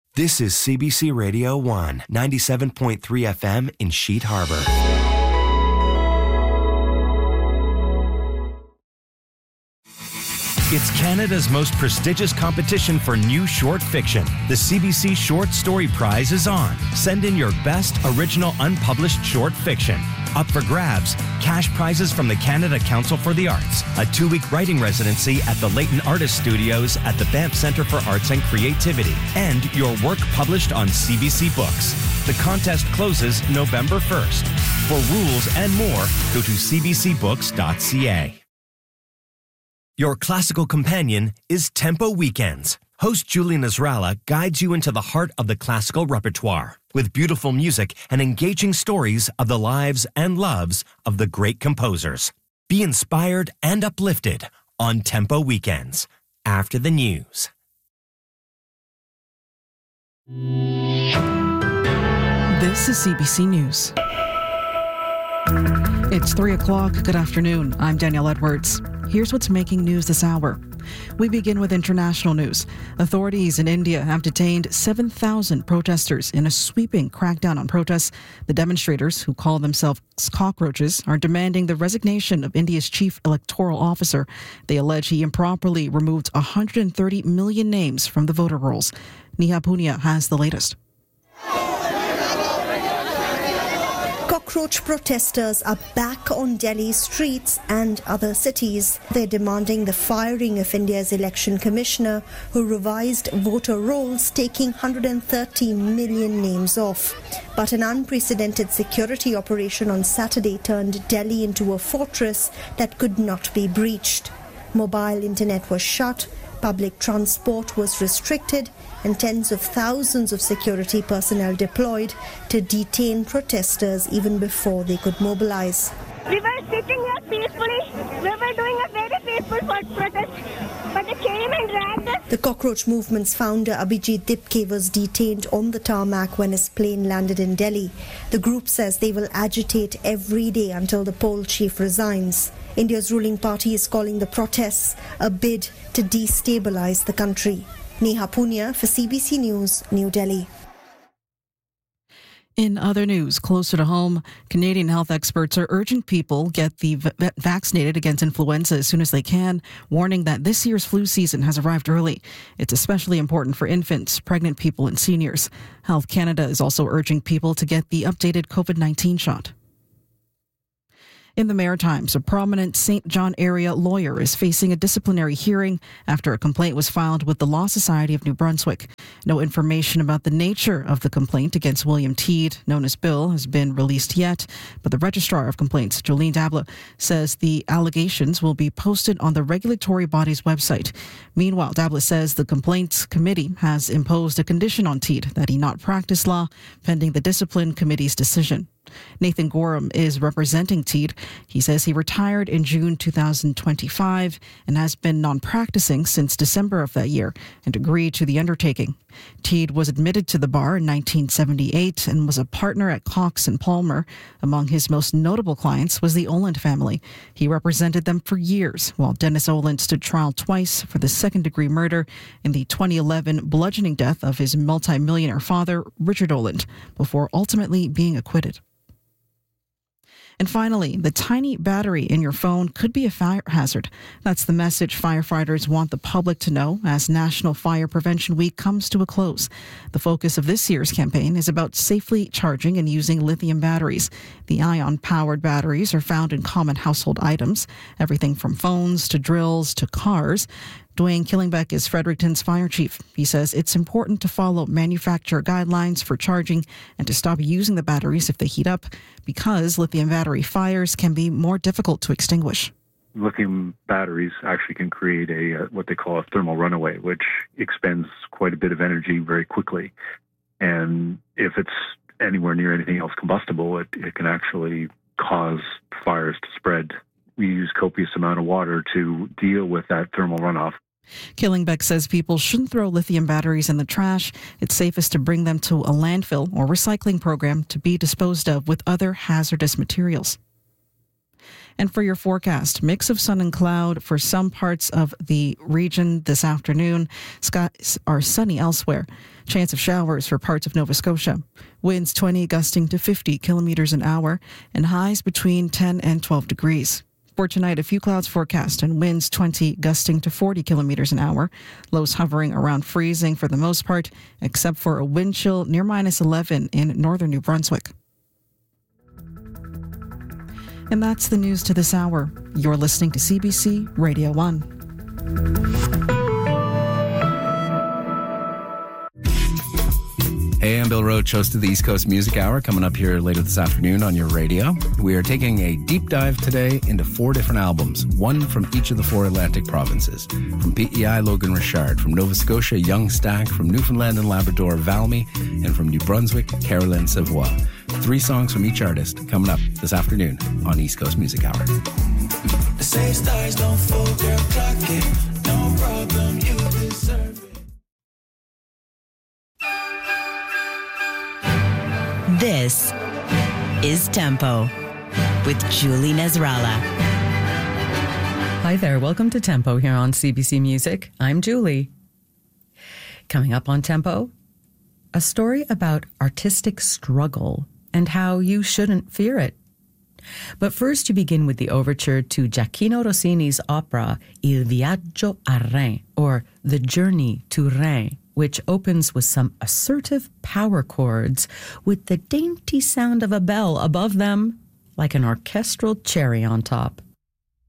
This is CBC Radio 1, 97.3 FM in Sheet Harbor. It's Canada's most prestigious competition for new short fiction. The CBC Short Story Prize is on. Send in your best original unpublished short fiction. Up for grabs, cash prizes from the Canada Council for the Arts, a 2-week writing residency at the Leighton Artist Studios at the Banff Centre for Arts and Creativity, and your work published on CBC Books. The contest closes November 1st. For rules and more, go to cbcbooks.ca. Your classical companion is Tempo Weekends. Host Julie Nasrallah guides you into the heart of the classical repertoire with beautiful music and engaging stories of the lives and loves of the great composers. Be inspired and uplifted on Tempo Weekends. After the news. This is CBC News. It's 3 o'clock. Good afternoon. I'm Danielle Edwards. Here's what's making news this hour. We begin with international news. Authorities in India have detained 7,000 protesters in a sweeping crackdown on protests. The demonstrators, who call themselves cockroaches, are demanding the resignation of India's chief electoral officer. They allege he improperly removed 130 million names from the voter rolls. Neha Punia has the latest. Cockroach protesters are back on Delhi streets and other cities. They're demanding the firing of India's election commissioner, who revised voter rolls, taking 130 million names off. But an unprecedented security operation on Saturday turned Delhi into a fortress that could not be breached. Mobile internet was shut, public transport was restricted, and tens of thousands of security personnel deployed to detain protesters even before they could mobilize. We were sitting here peacefully. We were doing a very peaceful protest, but they came and dragged us. The cockroach movement's founder Abhijit Dipke was detained on the tarmac when his plane landed in Delhi. The group says they will agitate every day until the poll chief resigns. India's ruling party is calling the protests a bid to destabilize the country. Neha Punia for CBC News, New Delhi. In other news, closer to home, Canadian health experts are urging people get vaccinated against influenza as soon as they can, warning that this year's flu season has arrived early. It's especially important for infants, pregnant people, and seniors. Health Canada is also urging people to get the updated COVID-19 shot. In the Maritimes, a prominent St. John area lawyer is facing a disciplinary hearing after a complaint was filed with the Law Society of New Brunswick. No information about the nature of the complaint against William Teed, known as Bill, has been released yet, but the Registrar of Complaints, Jolene Dabla, says the allegations will be posted on the regulatory body's website. Meanwhile, Dabla says the Complaints Committee has imposed a condition on Teed that he not practice law pending the Discipline Committee's decision. Nathan Gorham is representing Teed. He says he retired in June 2025 and has been non-practicing since December of that year and agreed to the undertaking. Teed was admitted to the bar in 1978 and was a partner at Cox and Palmer. Among his most notable clients was the Oland family. He represented them for years, while Dennis Oland stood trial twice for the second-degree murder in the 2011 bludgeoning death of his multi-millionaire father, Richard Oland, before ultimately being acquitted. And finally, the tiny battery in your phone could be a fire hazard. That's the message firefighters want the public to know as National Fire Prevention Week comes to a close. The focus of this year's campaign is about safely charging and using lithium batteries. The ion-powered batteries are found in common household items, everything from phones to drills to cars. Dwayne Killingbeck is Fredericton's fire chief. He says it's important to follow manufacturer guidelines for charging and to stop using the batteries if they heat up, because lithium battery fires can be more difficult to extinguish. Lithium batteries actually can create what they call a thermal runaway, which expends quite a bit of energy very quickly. And if it's anywhere near anything else combustible, it can actually cause fires to spread. We use copious amount of water to deal with that thermal runoff. Killingbeck says people shouldn't throw lithium batteries in the trash. It's safest to bring them to a landfill or recycling program to be disposed of with other hazardous materials. And for your forecast, mix of sun and cloud for some parts of the region this afternoon. Skies are sunny elsewhere. Chance of showers for parts of Nova Scotia. Winds 20 gusting to 50 kilometers an hour and highs between 10 and 12 degrees. For tonight, a few clouds forecast and winds 20 gusting to 40 kilometers an hour. Lows hovering around freezing for the most part, except for a wind chill near minus 11 in northern New Brunswick. And that's the news to this hour. You're listening to CBC Radio 1. Hey, I'm Bill Roach, host of the East Coast Music Hour, coming up here later this afternoon on your radio. We are taking a deep dive today into 4 different albums, one from each of the 4 Atlantic provinces. From PEI, Logan Richard. From Nova Scotia, Young Stack. From Newfoundland and Labrador, Valmy. And from New Brunswick, Caroline Savoie. 3 songs from each artist coming up this afternoon on East Coast Music Hour. The same stars don't fall, girl, clock it. No problem, you deserve it. This is Tempo with Julie Nasrallah. Hi there. Welcome to Tempo here on CBC Music. I'm Julie. Coming up on Tempo, a story about artistic struggle and how you shouldn't fear it. But first, you begin with the overture to Gioacchino Rossini's opera Il Viaggio a Reims, or The Journey to Reims, which opens with some assertive power chords with the dainty sound of a bell above them, like an orchestral cherry on top.